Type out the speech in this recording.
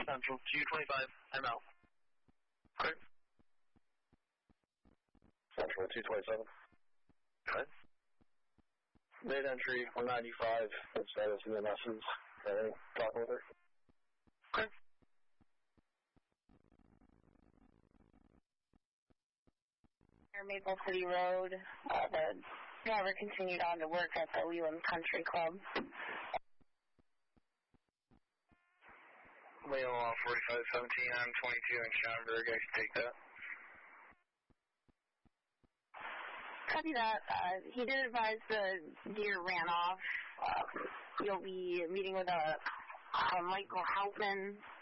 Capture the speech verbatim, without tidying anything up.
Central two twenty-five, I'm out. Okay. Central two twenty-seven. Okay. Mid-entry one ninety-five, status in the message. Okay, talk with her. Okay. Maple City Road. Uh, the driver continued on to work at the Leland Country Club. Leland forty-five seventeen, I'm twenty-two in Schaumburg. I can take that. Copy that. Uh, he did advise the deer ran off. Uh, you'll be meeting with a, a Michael Houtman